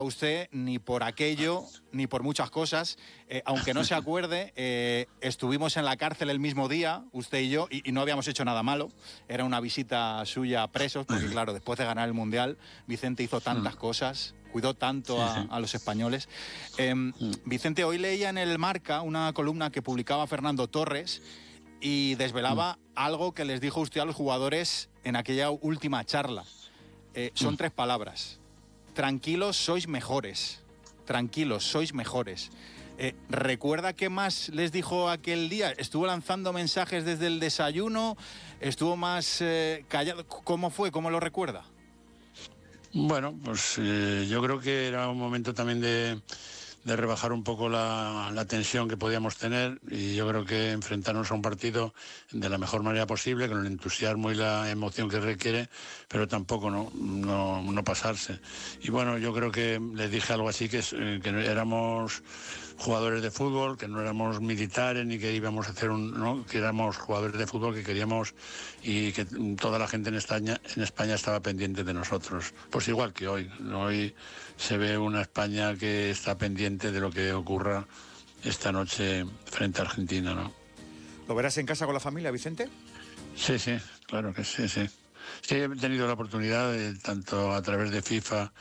usted ni por aquello ni por muchas cosas, aunque no se acuerde, estuvimos en la cárcel el mismo día, usted y yo, y no habíamos hecho nada malo. Era una visita suya a presos, porque claro, después de ganar el Mundial, Vicente hizo tantas cosas, cuidó tanto a los españoles. Vicente, hoy leía en el Marca una columna que publicaba Fernando Torres y desvelaba algo que les dijo usted a los jugadores en aquella última charla. Son 3 palabras. Tranquilos, sois mejores. Tranquilos, sois mejores. ¿Recuerda qué más les dijo aquel día? ¿Estuvo lanzando mensajes desde el desayuno? ¿Estuvo más callado? ¿Cómo fue? ¿Cómo lo recuerda? Bueno, pues yo creo que era un momento también de rebajar un poco la tensión que podíamos tener, y yo creo que enfrentarnos a un partido de la mejor manera posible, con el entusiasmo y la emoción que requiere, pero tampoco no pasarse. Y bueno, yo creo que les dije algo así, que éramos jugadores de fútbol, que no éramos militares ni que íbamos a hacer que éramos jugadores de fútbol, que queríamos, y que toda la gente en España estaba pendiente de nosotros. Pues igual que hoy se ve una España que está pendiente de lo que ocurra esta noche frente a Argentina, ¿no? ¿Lo verás en casa con la familia, Vicente? Sí, claro que sí. Sí, he tenido la oportunidad, tanto a través de FIFA,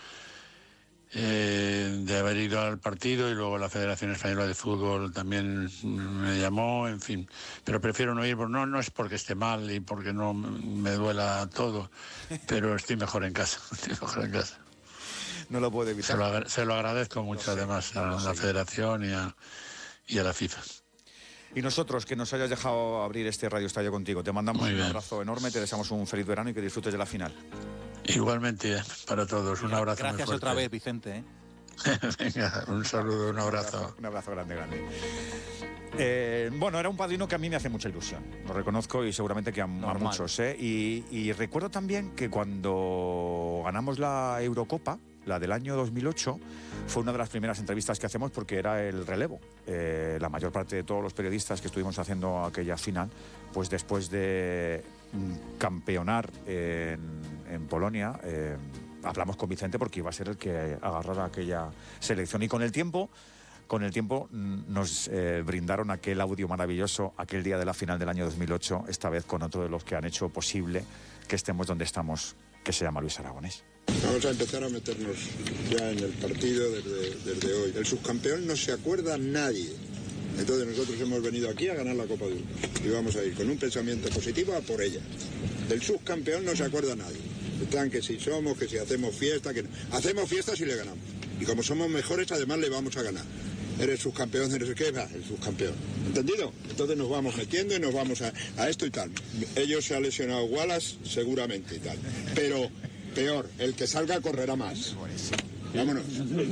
de haber ido al partido, y luego la Federación Española de Fútbol también me llamó, en fin. Pero prefiero no ir, no es porque esté mal y porque no me duela todo, pero estoy mejor en casa, No lo puedo evitar. Se lo agradezco mucho, además, a la Federación y a la FIFA. Y nosotros, que nos hayas dejado abrir este Radio Estadio contigo, te mandamos un abrazo enorme, te deseamos un feliz verano y que disfrutes de la final. Igualmente, para todos, un abrazo. Gracias muy fuerte. Otra vez, Vicente. Venga, un saludo, un abrazo. Un abrazo grande. Bueno, era un padrino que a mí me hace mucha ilusión, lo reconozco, y seguramente que a muchos. Y recuerdo también que cuando ganamos la Eurocopa, la del año 2008, fue una de las primeras entrevistas que hacemos, porque era el relevo. La mayor parte de todos los periodistas que estuvimos haciendo aquella final, pues después de campeonar en Polonia, hablamos con Vicente porque iba a ser el que agarrara aquella selección. Y con el tiempo nos brindaron aquel audio maravilloso aquel día de la final del año 2008, esta vez con otro de los que han hecho posible que estemos donde estamos, que se llama Luis Aragonés. Vamos a empezar a meternos ya en el partido desde hoy. El subcampeón no se acuerda nadie. Entonces nosotros hemos venido aquí a ganar la Copa del Mundo. Y vamos a ir con un pensamiento positivo a por ella. Del subcampeón no se acuerda nadie. Están que si somos, que si hacemos fiesta, que no. Hacemos fiesta si le ganamos. Y como somos mejores, además le vamos a ganar. Eres subcampeón, eres qué, va, el subcampeón. ¿Entendido? Entonces nos vamos metiendo y nos vamos a esto y tal. Ellos se ha lesionado Wallace seguramente y tal. Pero peor, el que salga correrá más. Vámonos.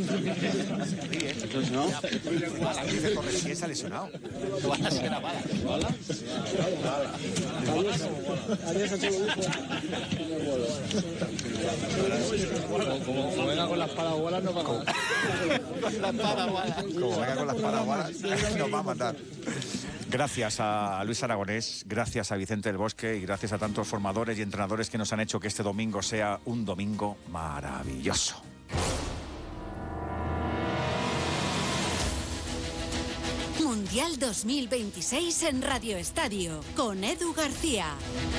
¿Quién se ha lesionado? Como venga con las paragualas no va a mandar. Como venga con las paragualas nos va a mandar. Gracias a Luis Aragonés, gracias a Vicente del Bosque y gracias a tantos formadores y entrenadores que nos han hecho que este domingo sea un domingo maravilloso. Mundial 2026 en Radio Estadio, con Edu García.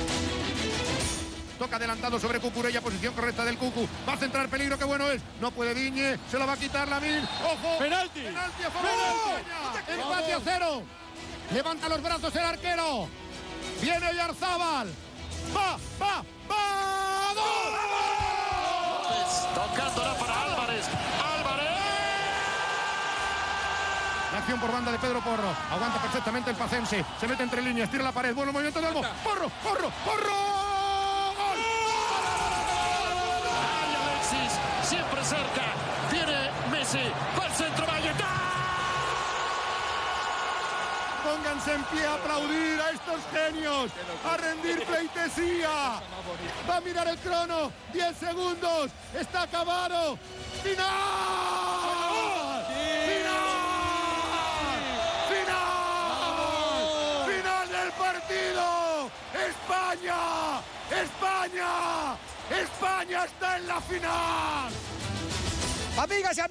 Toca adelantado sobre Cucurella, posición correcta del Cucu. Va a centrar, peligro, qué bueno es. No puede Diñe, se lo va a quitar Lamine. ¡Ojo! ¡Penalti! ¡Penalti a favor! ¡Empate a 0! Levanta los brazos el arquero. Viene Oyarzábal. ¡Va! ¡Gol! Tocándola para Álvarez. La acción por banda de Pedro Porro. Aguanta perfectamente el pacense. Se mete entre líneas, tira la pared. Bueno movimiento de Olmo. ¡Porro! ¡Gol! Ay, Alexis, siempre cerca. Viene Messi. Va al centro, Valleta. Pónganse en pie a aplaudir a estos genios, a rendir pleitesía. Va a mirar el crono, 10 segundos, está acabado. ¡Final! ¡Final del partido! ¡España está en la final! Amigas y